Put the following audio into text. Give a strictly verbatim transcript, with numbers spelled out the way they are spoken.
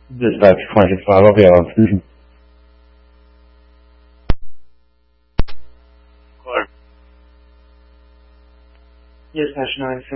Dispatch twenty-five, I'll be on station. Clark. Dispatch nine